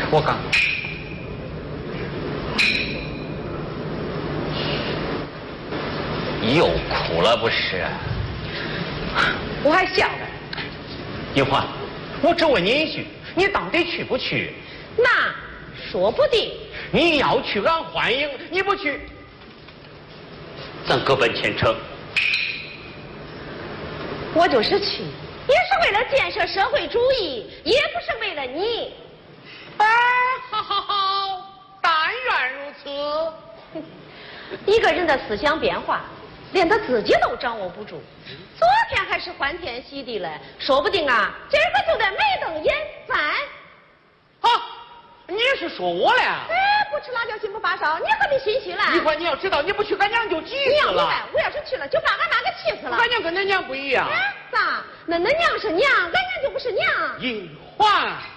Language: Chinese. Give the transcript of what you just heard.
我刚又哭了不是？ 我还笑了。 银花，我只问你一句，你到底去不去？ 那说不定。 你要去，俺欢迎；你不去，咱各奔前程。 我就是去，也是为了建设社会主义，也不是为了你。 哎，好，但愿如此。 一个人的思想变化，连他自己都掌握不住。昨天还是欢天喜地嘞，说不定啊，今儿个就得眉瞪眼翻。 啊，你是说我嘞？ 哎，不吃辣椒心不发烧，你何必心虚嘞？ 一会你要知道，你不去，俺娘就急死了。 我要是去了，就把俺妈给气死了。 俺娘跟恁娘不一样。 哎，咋？那恁娘是娘，俺娘就不是娘。 银环。